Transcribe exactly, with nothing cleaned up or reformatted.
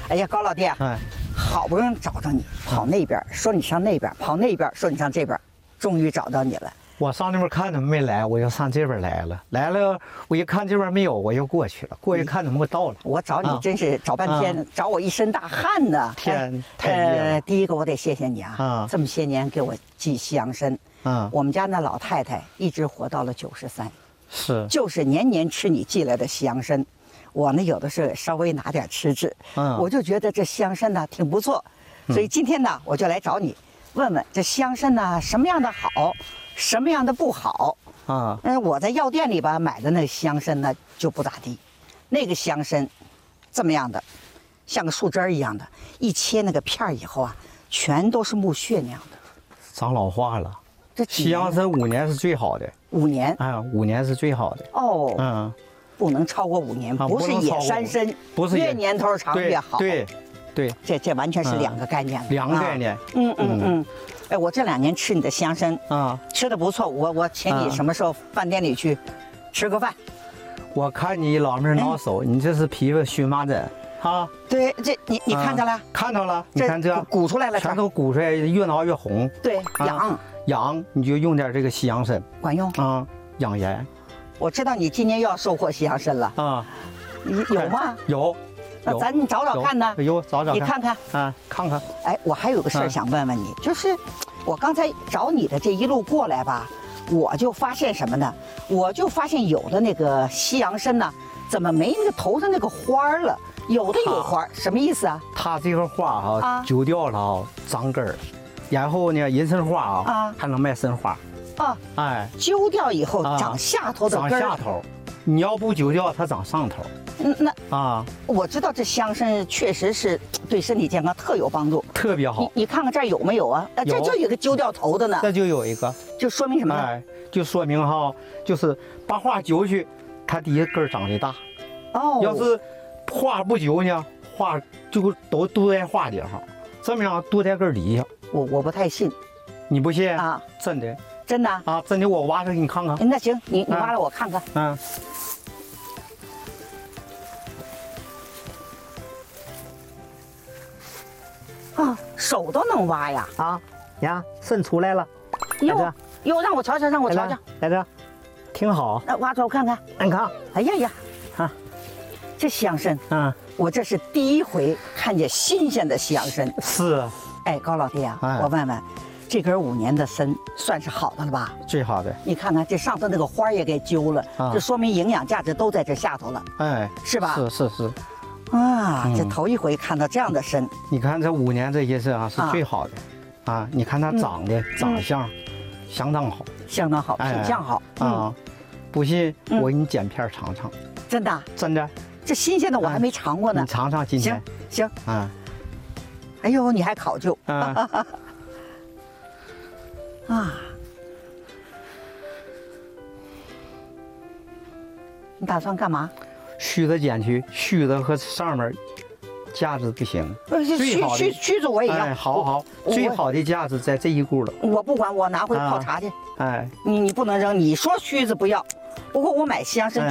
哎呀，高老弟， 哎， 好不容易找着你，跑那边说你上那边，跑那边说你上这边，终于找到你了。 我上那边看他们没来，我又上这边来了。来了，我一看这边没有，我又过去了。过去看他们给我到了。 我找你真是找半天， 啊、 找我一身大汗呢。 天，太热了。 呃，第一个我得谢谢你啊， 啊这么些年给我寄西洋参。 啊， 我们家那老太太一直活到了九十三， 是， 就是年年吃你寄来的西洋参。我呢，有的时候也稍微拿点吃吃。嗯，我就觉得这西洋参呢挺不错，所以今天呢，我就来找你，问问这西洋参呢什么样的好。什么样的不好啊？嗯，我在药店里吧买的那个西洋参呢就不咋地，那个西洋参这么样的，像个树枝儿一样的，一切那个片儿以后啊，全都是木屑那样的， 长老化了。 这西洋参五年是最好的， 五年啊，五年是最好的。 哦， 嗯， 不能超过五年， 啊、 不是野山参， 不是越年头长越好。 对，对，对这这完全是两个概念了。 两个概念。 嗯嗯嗯。哎，我这两年吃你的西洋参啊，吃的不错。我我请你什么时候饭店里去吃个饭？ 我看你老妹挠手，你这是皮肤荨麻疹啊？ 对，这你你看着了？ 看到了，你看这鼓出来了， 全都鼓出来，越挠越红。 对，痒痒，你就用点这个西洋参， 管用啊，养颜。 我知道你今年又要收获西洋参了啊，有吗？ 有。 那咱找找看呢？ 有，找找看。 你看看啊，看看。 哎，我还有个事儿想问问你，就是我刚才找你的这一路过来吧，我就发现什么呢？我就发现有的那个西洋参呢，怎么没那个头上那个花儿了？有的有花，什么意思啊？ 它这个花啊，揪掉了啊，长根儿，然后呢，人参花啊，还能卖参花。啊，哎， 揪掉以后长下头的根儿。 长下头，你要不揪掉，它长上头。 嗯，那啊，我知道这西洋参确实是对身体健康特有帮助， 特别好。 你你看看这儿有没有啊？啊，这就有个揪掉头的呢。 这就有一个， 就说明什么呢？ 哎，就说明哈，就是把花揪去，它第一根长得大。哦。要是花不揪呢，花就都都在花顶上，这么样都在根底下。 我我不太信。 你不信啊？真的。 真的啊，真的，我挖出给你看看。 那行，你你挖了我看看。嗯。啊，手都能挖呀！ 啊，呀，渗出来了。 哟哟，让我瞧瞧，让我瞧瞧， 来这，挺好。 那挖出来我看看。 你看， 哎呀呀，啊，这西洋参，嗯，我这是第一回看见新鲜的西洋参。 是。 哎，高老弟啊，我问问。这根五年的参算是好的了吧？ 最好的。 你看看这上头那个花也给揪了，啊、这说明营养价值都在这下头了。哎，是吧？ 是是是。 啊，嗯、这头一回看到这样的参。 你看这五年这些参啊是最好的，啊，啊你看它长得、嗯、长相、嗯、相当好， 相当好，品相好、 哎、啊。不信我给你剪片尝尝。 真的？ 真的。 这新鲜的我还没尝过呢。 你尝尝今天。 行行。啊。哎呦，你还考究。啊。啊！你打算干嘛？ 须子剪去，须子和上面架子不行。 须须须子我也要。 哎，好好，最好的架子在这一股了。 我不管，我拿回泡茶去。 哎， 你你不能扔，你说须子不要。不过我买西洋参。